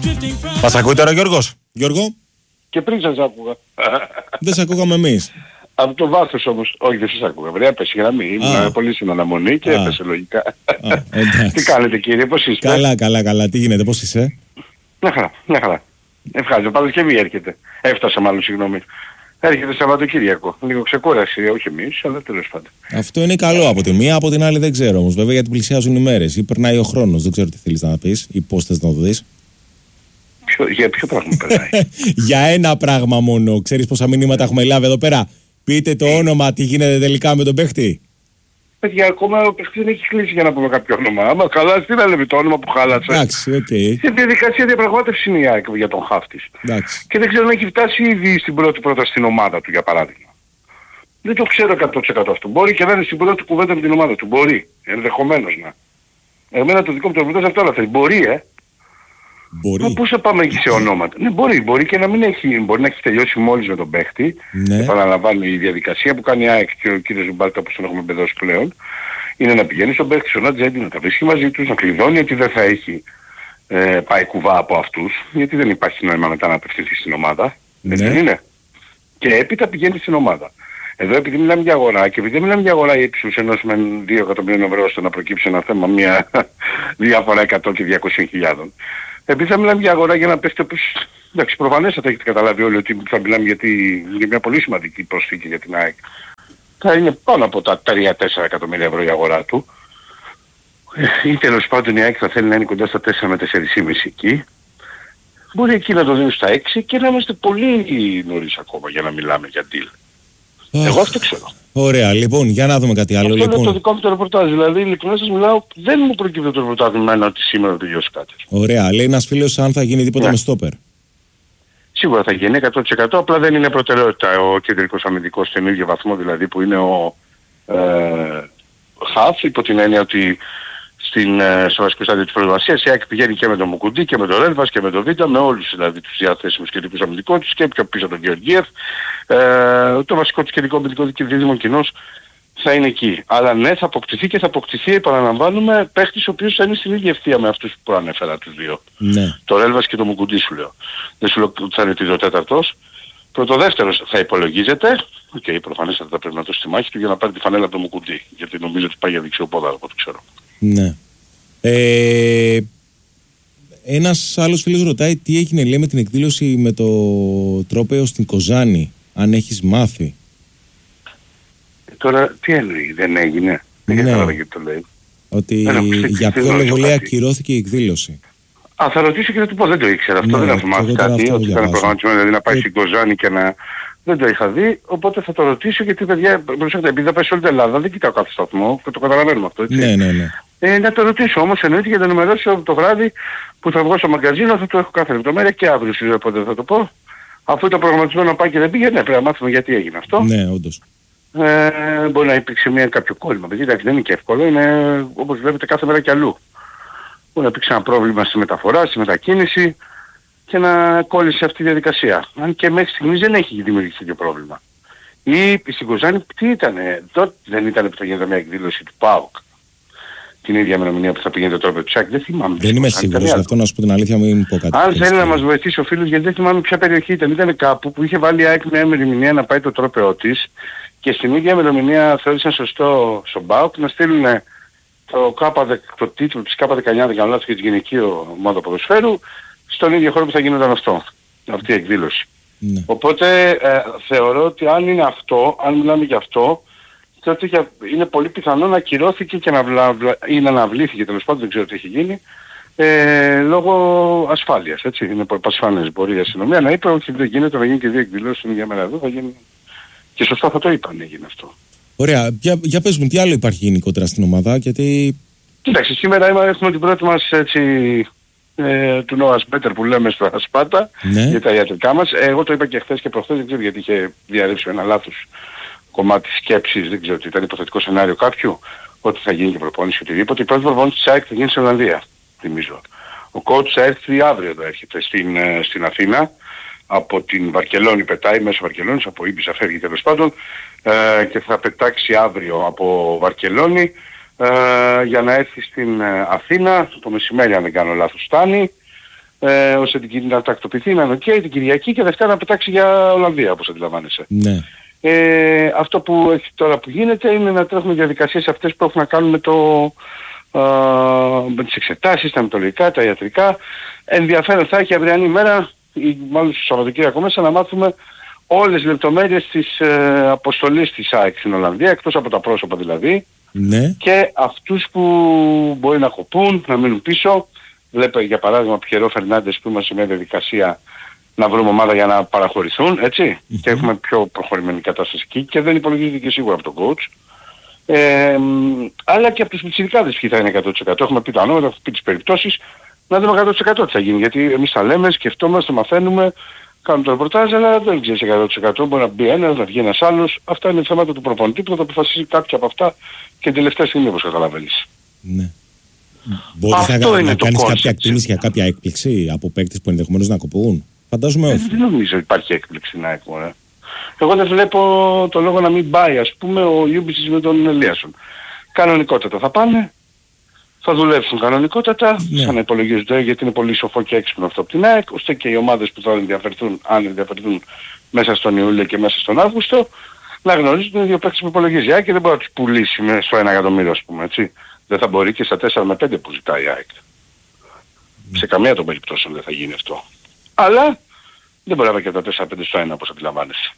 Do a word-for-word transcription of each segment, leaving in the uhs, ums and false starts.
Μας ακούει τώρα ο Γιώργος? Γιώργο? Και πριν σας άκουγα. Δεν σε ακούγαμε εμείς. Από το βάθος όμως, όχι δεν σας άκουγα, βρε, έπεσε η γραμμή, ήμουν πολύ στην αναμονή και Α. έπεσε λογικά. Α, εντάξει. Τι κάνετε κύριε, πώς είστε? Καλά, καλά, καλά. Τι γίνεται, πώς είσαι? Μια χαρά, μια χαρά. Ευχαριστώ, Παρασκευή έρχεται. Έφτασα μάλλον, συγγνώμη. Έρχεται Σαββατοκύριακο. Λίγο ξεκούραση, όχι εμείς, αλλά τέλος πάντων. Αυτό είναι καλό από τη μία, από την άλλη δεν ξέρω όμως. Βέβαια γιατί πλησιάζουν οι μέρες ή περνάει ο χρόνος. Δεν ξέρω τι θέλεις να πεις ή πώς θες να το δεις. Ποιο, για ποιο πράγμα περνάει? Για ένα πράγμα μόνο. Ξέρεις πόσα μηνύματα έχουμε λάβει εδώ πέρα? Πείτε το όνομα, τι γίνεται τελικά με τον παίχτη. Παιδιά, ακόμα ο παίχτης δεν έχει κλείσει για να πούμε κάποιο όνομα. Άμα χαλάσει, τι να λέμε το όνομα που χάλασε. Εντάξει, οκ. Okay. Σε διαδικασία διαπραγμάτευση είναι η ΑΕΚ για τον χάφτης. Και δεν ξέρω αν έχει φτάσει ήδη στην πρώτη πρόταση στην ομάδα του, για παράδειγμα. Δεν το ξέρω εκατό τοις εκατό αυτό. Μπορεί και να είναι στην πρώτη κουβέντα με την ομάδα του. Μπορεί. Ενδεχομένως να. Εμένα το δικό μου το ρεπορτάζ αυτό όλα θέλει. Μπορεί, ε. Μπορεί. Μα πώς θα πάμε εκεί σε ονόματα? Ναι, μπορεί, μπορεί και να μην έχει, μπορεί να έχει τελειώσει μόλις με τον παίχτη. Ναι. Επαναλαμβάνω, η διαδικασία που κάνει η ΑΕΚ και ο κύριος Ζουμπάρτα, όπως τον έχουμε μπεδώσει πλέον, είναι να πηγαίνει στον παίχτη, στον ατζέντη, να τα βρίσκει μαζί τους, να κλειδώνει ότι δεν θα έχει ε, πάει κουβά από αυτούς, γιατί δεν υπάρχει νόημα μετά να απευθυνθεί στην ομάδα. Ναι. Δεν είναι. Και έπειτα πηγαίνει στην ομάδα. Εδώ επειδή μιλάμε για αγορά και επειδή δεν μιλάμε για αγορά ύψους ενός με δύο εκατομμυρίων ευρώ ώστε να προκύψει ένα θέμα, μια διάφορα εκατό και διακόσιες χιλιάδες. Επειδή θα μιλάμε για αγορά για να πέστε πως, εντάξει, προφανές θα έχετε καταλάβει όλοι ότι θα μιλάμε για, τη, για μια πολύ σημαντική προσθήκη για την ΑΕΚ. Θα είναι πάνω από τα τρία τέσσερα εκατομμύρια ευρώ η αγορά του. Ή τέλος πάντων η ΑΕΚ θα θέλει να είναι κοντά στα τέσσερα με τέσσερα κόμμα πέντε εκεί. Μπορεί εκεί να το δίνουν στα έξι και να είμαστε πολύ νωρίς ακόμα για να μιλάμε για deal. Εγώ αυτό ξέρω. Ωραία, λοιπόν, για να δούμε κάτι άλλο. Αυτό Λοιπόν. είναι το δικό μου το ρεπορτάζ. Δηλαδή, ειλικρινά σας μιλάω, δεν μου προκύπτει το ρεπορτάζ εμένα ότι σήμερα θα τελειώσει κάτι. Ωραία, λέει ένας φίλος αν θα γίνει τίποτα Ναι. με στόπερ. Σίγουρα θα γίνει εκατό τοις εκατό, απλά δεν είναι προτεραιότητα ο κεντρικός αμυντικός στον ίδιο βαθμό, δηλαδή που είναι ο ε, Χαφ, υπό την έννοια ότι στην, ε, στο βασικό στάδιο της προετοιμασίας η ΑΕΚ πηγαίνει και με τον Μουκουντή και με τον Ρέλβας και με τον Βίντα, με όλους δηλαδή τους διαθέσιμους κεντρικούς αμυντικούς τους και πιο πίσω τον Γεωργίευ. Ε, το βασικό του κεντρικό αμυντικό δίδυμο κοινός θα είναι εκεί. Αλλά ναι, θα αποκτηθεί και θα αποκτηθεί, επαναλαμβάνουμε, παίχτης ο οποίος θα είναι στην ίδια ευθεία με αυτούς που ανέφερα τους δύο. Ναι. Το Ρέλβας και το Μουκουντή σου λέω. Δεν σου λέω ότι θα είναι τρίτο-τέταρτος. Πρωτοδεύτερος θα υπολογίζεται, και okay, προφανέστατα θα πρέπει να το στη μάχη του για να πάρει τη φανέλα από το Μουκουντή. Γιατί νομίζω ότι πάει για δεξιοπόδαρο, από ό,τι ξέρω. Ναι. Ε, ένας άλλος φίλος ρωτάει τι έγινε, λέει, με την εκδήλωση με το τρόπαιο στην Κοζάνη, αν έχεις μάθει. Τώρα τι εννοεί, δεν έγινε? Δεν κατάλαβα γιατί το λέει. Ότι Έλα, για ποιο λόγο, λέει, ακυρώθηκε η εκδήλωση. Α, θα ρωτήσω και θα του πω, δεν το ήξερα αυτό, Ναι, δεν έχω μάθει κάτι, ότι ήταν προγραμματισμένο δηλαδή να πάει ε... στην Κοζάνη και να... Δεν το είχα δει, οπότε θα το ρωτήσω γιατί παιδιά, προσέξτε, επειδή θα πάει σε όλη την Ελλάδα, δεν κοιτάω κάθε σταθμό, και το καταλαβαίνουμε αυτό, έτσι. Ναι, ναι, ναι. Ε, να το ρωτήσω όμως, εννοείται για να ενημερώσω το βράδυ που θα βγω στο μαγκαζίνο, θα το έχω κάθε λεπτομέρεια και αύριο στις οπότε θα το πω. Αφού ήταν προγραμματισμένο να πάει και δεν πήγε, ναι, πρέπει να μάθουμε γιατί έγινε αυτό. Ναι, όντως. Ε, μπορεί να υπήρξε μια, κάποιο κόλλημα. Δηλαδή δεν είναι και εύκολο, είναι όπως βλέπετε κάθε μέρα κι αλλού. Μπορεί να υπήρξε ένα πρόβλημα στη μεταφορά, στη μετακίνηση και να κόλλησε αυτή η διαδικασία. Αν και μέχρι στιγμής δεν έχει δημιουργηθεί τέτοιο πρόβλημα. Ή στην Κοζάνη τι ήτανε, τότε δεν ήταν που θα γίνεται μια εκδήλωση του ΠΑΟΚ. Την ίδια ημερομηνία που θα πηγαίνει το τρόπο του Τσάκ, δεν θυμάμαι. Δεν είμαι σίγουρος, αυτό να σου πω την αλήθεια, μην πω κάτι. Αν θέλει να μας βοηθήσει ο φίλος, γιατί δεν θυμάμαι ποια περιοχή ήταν, ήταν κάπου που είχε βάλει η ΑΕΚ μια ημερομηνία να πάει το τρόπεό της και στην ίδια ημερομηνία θεώρησαν σωστό στον ΠΑΟΚ να στείλουν το, το τίτλο της K δεκαεννιά, δεν κάνω λάθος, για την γυναική ομάδα ποδοσφαίρου στον ίδιο χώρο που θα γινόταν αυτό, αυτή η εκδήλωση. Ναι. Οπότε ε, θεωρώ ότι αν είναι αυτό, αν μιλάμε για αυτό, τότε είναι πολύ πιθανό να ακυρώθηκε και να βλα, βλα, ή να αναβλήθηκε, τέλος πάντων δεν ξέρω τι έχει γίνει, ε, λόγω ασφάλειας, έτσι. Είναι πασφάνες, μπορεί η αστυνομία να είπε ότι δεν γίνεται να γίνει και δύο εκδηλώσεις την ίδια μέρα εδώ, θα γίνει. Και σωστά θα το είπαν, έγινε αυτό. Ωραία, για, για πες μου, τι άλλο υπάρχει γενικότερα στην ομάδα, γιατί... Κοίταξε, σήμερα έχουμε την πρώτη μας, έτσι, ε, του Noah's Better που λέμε στο Ασπάτα, ναι, για τα ιατρικά μας. Ε, εγώ το είπα και χθες και προχθές, δεν ξέρω γιατί είχε διαρρεύσει ένα λάθος κομμάτι σκέψης, δεν ξέρω ότι ήταν υποθετικό σενάριο κάποιου, ότι θα γίνει και προπόνηση οτιδήποτε. Η πρώτη προπόνηση της ΑΕΚ θα γίνει στην Ολλανδία, θυμίζω. Ο coach θα έρθει αύριο εδώ, έρχεται στην, ε, στην Αθήνα, από την Βαρκελόνη πετάει, μέσω Βαρκελόνης, από Ήμπιζα φεύγει τέλος πάντων, ε, και θα πετάξει αύριο από Βαρκελόνη ε, για να έρθει στην ε, Αθήνα, το μεσημέρι αν δεν κάνω λάθος φτάνει, ε, ώστε την, να τακτοποιηθεί, να είναι ok την Κυριακή και Δευτέρα να πετάξει για Ολλανδία, όπως αντιλαμβάνεσαι. Ναι. Ε, αυτό που έχει τώρα που γίνεται είναι να τρέχουμε διαδικασίες αυτές που έχουν να κάνουν με, το, α, με τις εξετάσεις, τα μητολογικά, τα ιατρικά. Ενδιαφέρον θα έχει αυριανή ημέρα, ή μάλλον στο Σαββατοκύριακο μέσα, να μάθουμε όλες τις λεπτομέρειες της ε, αποστολής της ΑΕΚ στην Ολλανδία, εκτός από τα πρόσωπα δηλαδή, ναι. και αυτούς που μπορεί να κοπούν, να μείνουν πίσω. Βλέπω για παράδειγμα Πιερό Φερνάντες που είμαστε σε μια διαδικασία να βρούμε ομάδα για να παραχωρηθούν, έτσι, mm-hmm. και έχουμε πιο προχωρημένη κατάσταση εκεί και δεν υπολογίζεται και σίγουρα από τον coach. Ε, αλλά και από τους πιτσιρικάδες ποιοι θα είναι εκατό τοις εκατό. Έχουμε πει τα ονόματα, έχουμε πει τις περιπτώσεις, να δούμε εκατό τοις εκατό τι θα γίνει, γιατί εμείς τα λέμε, σκεφτόμαστε, μαθαίνουμε, κάνουμε το ρεπορτάζ, αλλά δεν ξέρεις εκατό τοις εκατό, μπορεί να μπει ένας, να βγει ένας άλλος. Αυτά είναι θέματα του προπονητή που θα αποφασίσει κάποια από αυτά και την τελευταία στιγμή, όπως καταλαβαίνεις. Ναι. Μπορεί να, να κάνεις κάποια εκτίμηση για κάποια έκπληξη από παίκτες που ενδεχομένως να κοπούν? Φαντάζομαι όχι. Δεν νομίζω υπάρχει έκπληξη να έχουμε. Εγώ δεν βλέπω το λόγο να μην πάει, ας πούμε, ο Ιούμπισης με τον Ελίασον. Κανονικότατα θα πάνε, θα δουλέψουν κανονικότατα, ναι. σαν να υπολογίζονται, γιατί είναι πολύ σοφό και έξυπνο αυτό από την ΑΕΚ, ώστε και οι ομάδες που θα ενδιαφερθούν, αν ενδιαφερθούν μέσα στον Ιούλιο και μέσα στον Αύγουστο, να γνωρίζουν ότι είναι δύο παίκτες που υπολογίζει η ΑΕΚ και δεν μπορεί να τους πουλήσει στο ένα εκατομμύριο, ας πούμε, έτσι. Δεν θα μπορεί και στα τέσσερα με πέντε που ζητάει η ΑΕΚ. Mm. Σε καμία των περιπτώσεων δεν θα γίνει αυτό. Αλλά δεν μπορεί να και τα τέσσερα πέντε στο ένα, όπως αντιλαμβάνεσαι.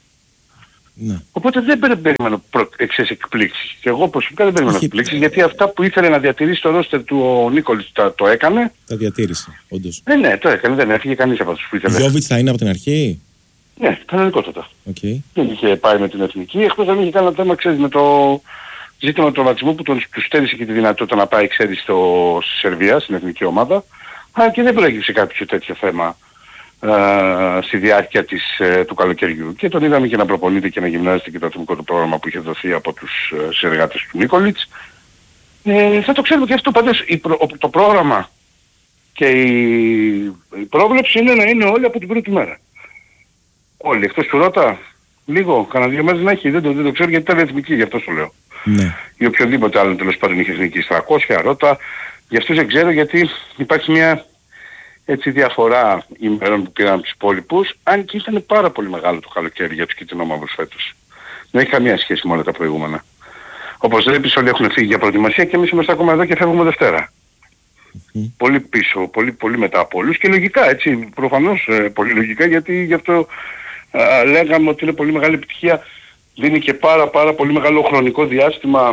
Ναι. Οπότε δεν περιμένω εξές εκπλήξεις. Και εγώ προσωπικά δεν περιμένω εκπλήξεις, γιατί αυτά που ήθελε να διατηρήσει το ρόστερ του ο Νίκολης το, το έκανε. Τα διατήρησε, όντως. Ναι, ναι, το έκανε, δεν έφυγε κανείς από αυτούς που ήθελε. Γιώβιτς θα είναι από την αρχή? Ναι, κανονικότατα. Okay. Δεν είχε πάει με την εθνική, εκτός αν είχε κάνει ένα θέμα, ξέρεις, με το ζήτημα του τραυματισμού που τον, του στέρισε και τη δυνατότητα να πάει, ξέρεις, στο, στη Σερβία, στην εθνική ομάδα. Αλλά και δεν προέκυψε κάποιο τέτοιο θέμα Uh, στη διάρκεια της, uh, του καλοκαιριού. Και τον είδαμε και να προπονείται και να γυμνάζεται και το ατομικό του πρόγραμμα που είχε δοθεί από τους uh, συνεργάτες του Νίκολιτς. Ε, θα το ξέρουμε και αυτό πάντως. Προ, το πρόγραμμα και η, η πρόβλεψη είναι να είναι όλοι από την πρώτη μέρα. Όλοι, εκτός του Ρώτα, λίγο, κανένα δύο μέρες να έχει, δεν το, δεν το ξέρω γιατί ήταν εθνική, γι' αυτό σου λέω. Ναι. Ή οποιοδήποτε άλλο τέλος πάντων είχε εθνική τριακόσια, Ρώτα. Γι' αυτό δεν ξέρω, γιατί υπάρχει μια έτσι διαφορά ημερών που πήραν τους υπόλοιπους, αν και ήταν πάρα πολύ μεγάλο το καλοκαίρι για τους κιτρινόμαυρους φέτος. Δεν έχει καμία σχέση με όλα τα προηγούμενα. Όπως βλέπεις, όλοι έχουν φύγει για προετοιμασία και εμείς είμαστε ακόμα εδώ και φεύγουμε Δευτέρα. Mm. Πολύ πίσω, πολύ, πολύ μετά από όλους και λογικά, έτσι, προφανώς ε, πολύ λογικά, γιατί γι' αυτό ε, λέγαμε ότι είναι πολύ μεγάλη επιτυχία. Δίνει και πάρα πάρα πολύ μεγάλο χρονικό διάστημα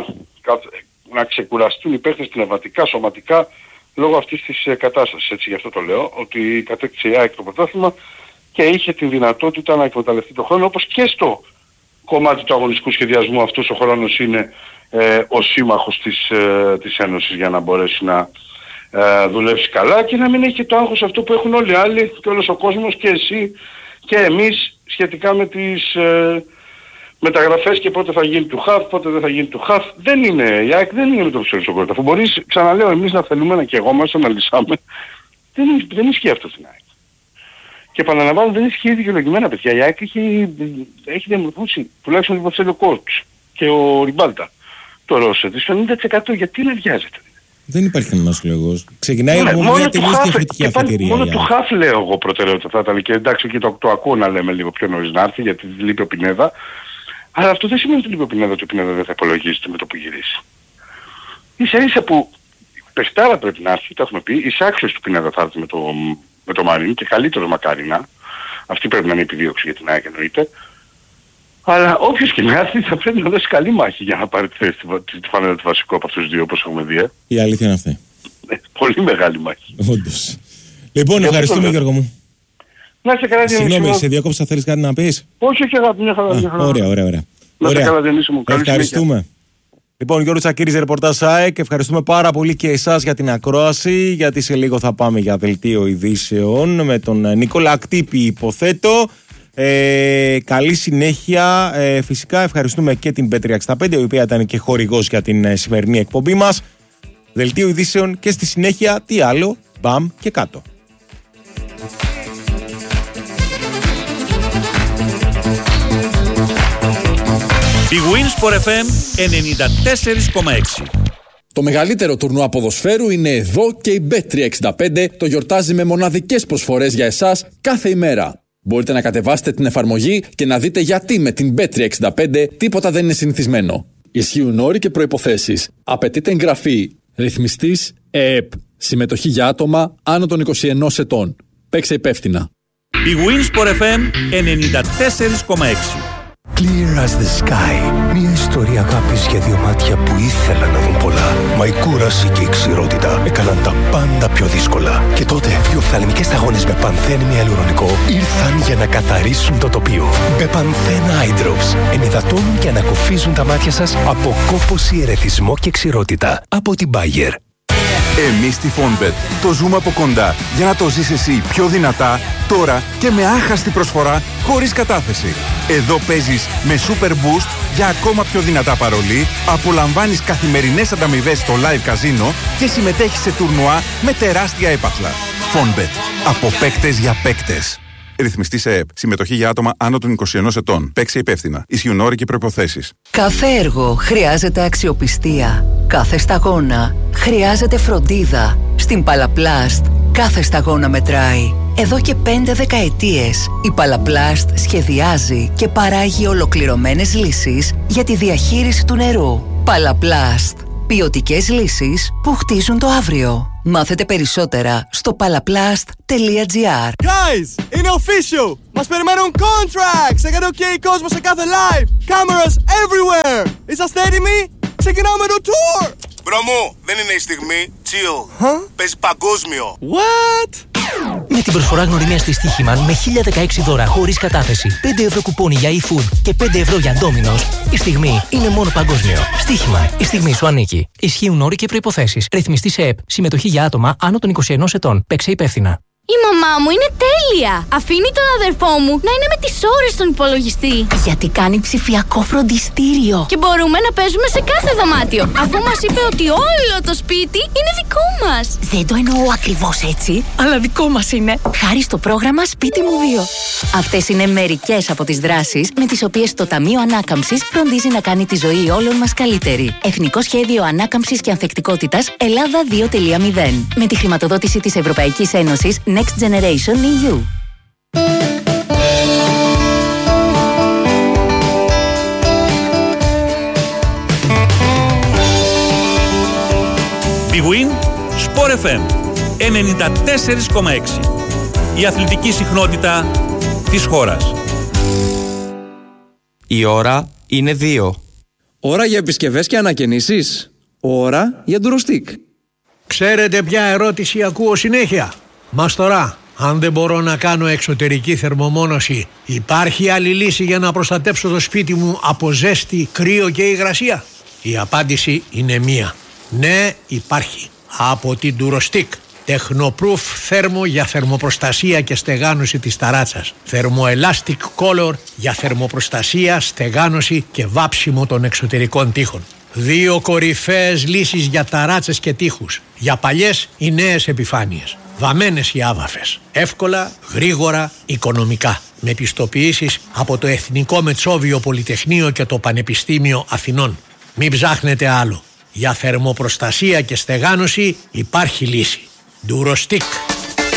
να ξεκουραστούν οι παίκτες πνευματικά, σωματικά, λόγω αυτής της ε, κατάστασης, έτσι, γι' αυτό το λέω, ότι κατέκτησε η ΑΕΚ το πρωτάθλημα και είχε τη δυνατότητα να εκμεταλλευτεί τον χρόνο, όπως και στο κομμάτι του αγωνιστικού σχεδιασμού αυτός ο χρόνος είναι ε, ο σύμμαχος της, ε, της Ένωσης για να μπορέσει να ε, δουλέψει καλά και να μην έχει το άγχος αυτό που έχουν όλοι οι άλλοι και όλος ο κόσμος και εσύ και εμείς σχετικά με τις ε, μεταγραφές και πότε θα γίνει του χαφ, πότε δεν θα γίνει του χαφ. Δεν είναι, η ΑΕΚ δεν είναι με το ψωλί στον κόσμο. Αφού μπορείς, ξαναλέω, εμείς να θέλουμε να καιγόμαστε, να λυσάμε, δεν, δεν ισχύει αυτό στην ΑΕΚ. Και επαναλαμβάνω, δεν ισχύει δικαιολογημένα, παιδιά. Η ΑΕΚ έχει, έχει διαμορφώσει, τουλάχιστον λοιπόν θέλει ο coach και ο Ριμπάλτα, το ρόστερ της πενήντα τοις εκατό. Γιατί να βιάζεται? Δεν υπάρχει κανένας λόγος. Ξεκινάει από μια τελείως διαφορετική αφετηρία. Μόνο του χαφ λέω εγώ προτεραιότητα θα ήταν, και εντάξει και το, το ακούω να λέμε λίγο πιο νωρίς να έρθει, γιατί λείπει ο Πινέδα. Αλλά αυτό δεν σημαίνει ότι λείπει ο Πινέδα, ότι ο Πινέδα δεν θα υπολογίζεται με το που γυρίσει. Ίσα ίσα που παιχτάρα πρέπει να έρθει, το έχουμε πει, εισάξιος του Πινέδα θα έρθει με το, με το Μαρίνι και καλύτερος μακάρι να. Αυτή πρέπει να είναι η επιδίωξη για την ΑΕΚ εννοείται. Αλλά όποιος και να έρθει θα πρέπει να δώσει καλή μάχη για να πάρει τη θέση τη φανέλα του βασικού από αυτούς τους δύο, όπως έχουμε δει. Η αλήθεια είναι αυτή. Πολύ μεγάλη μάχη. Όντως. Λοιπόν, ευχαριστούμε Γιώργο μου. Να είσαι καλά, Διονύση. Συγγνώμη, σε διακόψα, θέλεις κάτι να πεις? Όχι, όχι αγάπη, μια χαρά. Μια χαρά. Ωραία, ωραία, ωραία. Να είσαι καλά, Διονύση μου. Καλή ευχαριστούμε. Συνέχεια. Λοιπόν, Γιώργος Τσακίρης, ρεπορτάζ ΑΕΚ. Ευχαριστούμε πάρα πολύ και εσάς για την ακρόαση, γιατί σε λίγο θα πάμε για δελτίο ειδήσεων με τον Νικόλα Ακτύπη, υποθέτω. Ε, καλή συνέχεια. Ε, φυσικά ευχαριστούμε και την Πέτρια εξήντα πέντε, η οποία ήταν και χορηγός για την σημερινή εκπομπή μας. Δελτίο ειδήσεων και στη συνέχεια τι άλλο, μπαμ και κάτω. Η Winsport εφ εμ ενενήντα τέσσερα κόμμα έξι. Το μεγαλύτερο τουρνουά ποδοσφαίρου είναι εδώ και η μπετ τριακόσια εξήντα πέντε το γιορτάζει με μοναδικές προσφορές για εσάς κάθε ημέρα. Μπορείτε να κατεβάσετε την εφαρμογή και να δείτε γιατί με την μπετ τριακόσια εξήντα πέντε τίποτα δεν είναι συνηθισμένο. Ισχύουν όροι και προϋποθέσεις. Απαιτείται εγγραφή. Ρυθμιστής ΕΕΠ. Συμμετοχή για άτομα άνω των είκοσι ενός ετών. Παίξε υπεύθυνα. Η Winsport εφ εμ ενενήντα τέσσερα κόμμα έξι. Clear as the sky. Μια ιστορία αγάπης για δύο μάτια που ήθελαν να δουν πολλά. Μα η κούραση και η ξηρότητα έκαναν τα πάντα πιο δύσκολα. Και τότε οι οφθαλμικές σταγόνες με πανθένη ιαλουρονικό ήρθαν για να καθαρίσουν το τοπίο. Μπεπανθέν Eye Drops ενυδατώνουν και ανακουφίζουν τα μάτια σας από κόπωση, ερεθισμό και ξηρότητα. Από την Bayer. Εμείς στη Fonbet το ζούμε από κοντά για να το ζεις εσύ πιο δυνατά, τώρα και με άχαστη προσφορά χωρίς κατάθεση. Εδώ παίζεις με Super Boost για ακόμα πιο δυνατά παρολί, απολαμβάνεις καθημερινές ανταμοιβές στο live casino και συμμετέχεις σε τουρνουά με τεράστια έπαθλα. Fonbet. Από παίκτες για παίκτες. Ρυθμιστής ΕΕΠ. Συμμετοχή για άτομα άνω των είκοσι ενός ετών. Παίξε υπεύθυνα. Ισχύουν όροι και προϋποθέσεις. Κάθε έργο χρειάζεται αξιοπιστία. Κάθε σταγόνα χρειάζεται φροντίδα. Στην Παλαπλάστ κάθε σταγόνα μετράει. Εδώ και πέντε δεκαετίες η Παλαπλάστ σχεδιάζει και παράγει ολοκληρωμένες λύσεις για τη διαχείριση του νερού. Παλαπλάστ. Ποιοτικές λύσεις που χτίζουν το αύριο. Μάθετε περισσότερα στο παλαπλάστ τελεία τζι άρ. Guys, είναι official! Μας περιμένουν contracts! Έκανε ok κόσμο σε κάθε live! Cameras everywhere! Είσαστε έτοιμοι? Ξεκινάμε το tour! Μπρο μου, δεν είναι η στιγμή. Chill. Huh? Παίζει παγκόσμιο. What? Με την προσφορά γνωριμίας της Στοίχημαν με χίλια δεκαέξι δώρα χωρίς κατάθεση, πέντε ευρώ κουπόνι για e-food και πέντε ευρώ για Domino's, η στιγμή είναι μόνο παγκόσμιο. Στοίχημαν, η στιγμή σου ανήκει. Ισχύουν όροι και προϋποθέσεις. Ρυθμιστής ΕΕΠ. Συμμετοχή για άτομα άνω των είκοσι ενός ετών. Παίξε υπεύθυνα. Η μαμά μου είναι τέλεια! Αφήνει τον αδερφό μου να είναι με τις ώρες στον υπολογιστή. Γιατί κάνει ψηφιακό φροντιστήριο. Και μπορούμε να παίζουμε σε κάθε δωμάτιο. Αφού μας είπε ότι όλο το σπίτι είναι δικό μας. Δεν το εννοώ ακριβώς έτσι, αλλά δικό μας είναι. Χάρη στο πρόγραμμα Σπίτι μου δύο. Αυτές είναι μερικές από τις δράσεις με τις οποίες το Ταμείο Ανάκαμψης φροντίζει να κάνει τη ζωή όλων μας καλύτερη. Εθνικό Σχέδιο Ανάκαμψης και Ανθεκτικότητας Ελλάδα δύο τελεία μηδέν. Με τη χρηματοδότηση της Ευρωπαϊκής Ένωσης Next Generation ι γιου. Big Win Sport εφ εμ ενενήντα τέσσερα κόμμα έξι. Η αθλητική συχνότητα της χώρας. Η ώρα είναι δύο. Ώρα για επισκευές και ανακαινήσεις. Ώρα για ντουροστικ. Ξέρετε ποια ερώτηση ακούω συνέχεια? Μας τώρα, αν δεν μπορώ να κάνω εξωτερική θερμομόνωση, υπάρχει άλλη λύση για να προστατέψω το σπίτι μου από ζέστη, κρύο και υγρασία? Η απάντηση είναι μία. Ναι, υπάρχει. Από την Durostick. Tecnoproof θέρμο για θερμοπροστασία και στεγάνωση της ταράτσας. Thermoelastic Color για θερμοπροστασία, στεγάνωση και βάψιμο των εξωτερικών τοίχων. Δύο κορυφαίες λύσεις για ταράτσες και τοίχους. Για παλιές ή νέες επιφάνειες. Βαμμένες ή άβαφες. Εύκολα, γρήγορα, οικονομικά. Με πιστοποιήσεις από το Εθνικό Μετσόβιο Πολυτεχνείο και το Πανεπιστήμιο Αθηνών. Μην ψάχνετε άλλο. Για θερμοπροστασία και στεγάνωση υπάρχει λύση. Durostick.